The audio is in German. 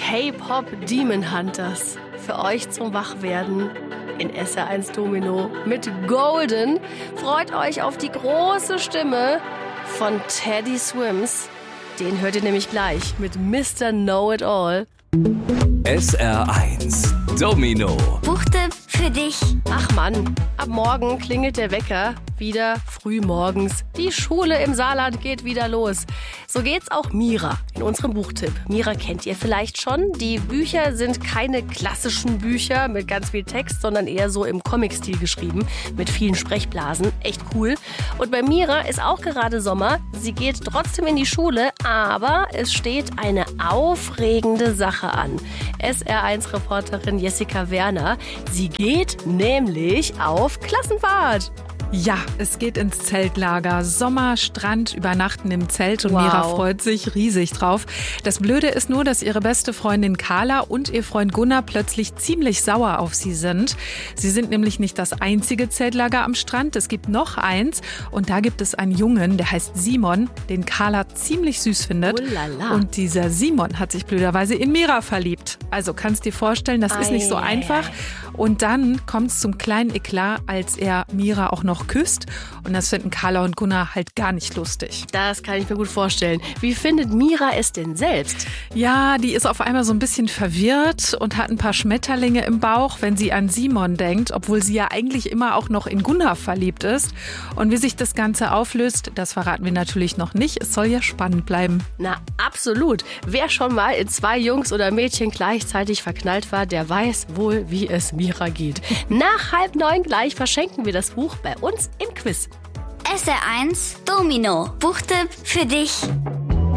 K-Pop Demon Hunters. Für euch zum Wachwerden in SR1 Domino mit Golden. Freut euch auf die große Stimme von Teddy Swims. Den hört ihr nämlich gleich mit Mr. Know-It-All. SR1 Domino. Buchtipp für dich. Ach Mann, ab morgen klingelt der Wecker wieder früh morgens. Die Schule im Saarland geht wieder los. So geht's auch Mira in unserem Buchtipp. Mira kennt ihr vielleicht schon. Die Bücher sind keine klassischen Bücher mit ganz viel Text, sondern eher so im Comic-Stil geschrieben, mit vielen Sprechblasen. Echt cool. Und bei Mira ist auch gerade Sommer. Sie geht trotzdem in die Schule, aber es steht eine aufregende Sache an. SR1-Reporterin Jessica Werner. Sie geht nämlich auf Klassenfahrt. Ja, es geht ins Zeltlager. Sommer, Strand, Übernachten im Zelt und Mira freut sich riesig drauf. Das Blöde ist nur, dass ihre beste Freundin Carla und ihr Freund Gunnar plötzlich ziemlich sauer auf sie sind. Sie sind nämlich nicht das einzige Zeltlager am Strand. Es gibt noch eins und da gibt es einen Jungen, der heißt Simon, den Carla ziemlich süß findet. Uhlala. Und dieser Simon hat sich blöderweise in Mira verliebt. Also kannst dir vorstellen, das ist nicht so einfach. Und dann kommt es zum kleinen Eklat, als er Mira auch noch küsst. Und das finden Carla und Gunnar halt gar nicht lustig. Das kann ich mir gut vorstellen. Wie findet Mira es denn selbst? Ja, die ist auf einmal so ein bisschen verwirrt und hat ein paar Schmetterlinge im Bauch, wenn sie an Simon denkt, obwohl sie ja eigentlich immer auch noch in Gunnar verliebt ist. Und wie sich das Ganze auflöst, das verraten wir natürlich noch nicht. Es soll ja spannend bleiben. Na, absolut. Wer schon mal in zwei Jungs oder Mädchen gleichzeitig verknallt war, der weiß wohl, wie es Mira geht. Nach 8:30 gleich verschenken wir das Buch bei uns im Quiz. SR1 Domino. Buchtipp für dich.